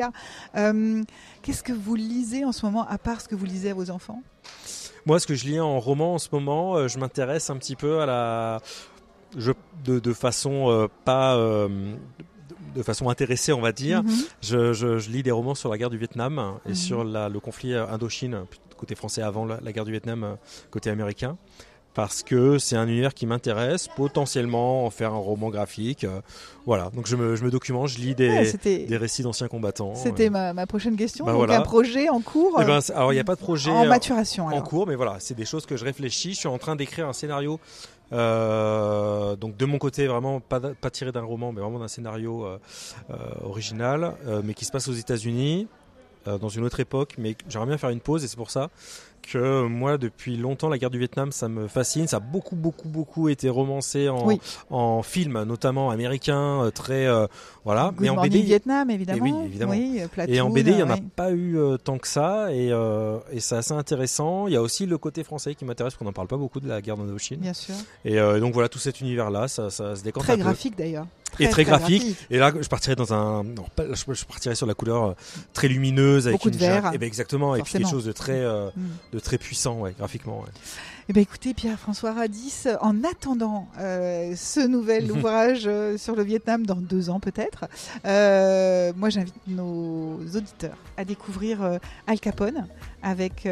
Qu'est-ce que vous lisez en ce moment, à part ce que vous lisez à vos enfants ? Moi, ce que je lis en roman en ce moment, je m'intéresse un petit peu de façon de façon intéressée, on va dire. Je lis des romans sur la guerre du Vietnam et sur le conflit Indochine, côté français avant la guerre du Vietnam, côté américain. Parce que c'est un univers qui m'intéresse, potentiellement en faire un roman graphique. Voilà, donc je me documente, je lis des récits d'anciens combattants. C'était ma prochaine question. Donc voilà. un projet en cours alors il n'y a pas de projet en maturation, en cours, mais voilà, c'est des choses que je réfléchis. Je suis en train d'écrire un scénario, donc de mon côté, vraiment pas tiré d'un roman, mais vraiment d'un scénario original, mais qui se passe aux États-Unis, dans une autre époque, mais j'aimerais bien faire une pause et c'est pour ça que moi, depuis longtemps, la guerre du Vietnam, ça me fascine. Ça a beaucoup été romancé en film, notamment américain, très voilà. Mais en BD, Vietnam, évidemment. Et oui, évidemment. Platoon, et en BD, il y en a pas eu tant que ça, et c'est assez intéressant. Il y a aussi le côté français qui m'intéresse, parce qu'on n'en parle pas beaucoup de la guerre d'Indochine. Bien sûr. Et donc voilà, tout cet univers-là, ça se décante très un peu. Graphique d'ailleurs. Très graphique. Et là, je partirais je partirais sur la couleur très lumineuse avec beaucoup de vert. Et ben exactement, forcément. Et puis quelque chose de très puissant, graphiquement. Ouais. Eh ben écoutez, Pierre-François Radis, en attendant ce nouvel ouvrage sur le Vietnam dans 2 ans peut-être, moi j'invite nos auditeurs à découvrir Al Capone avec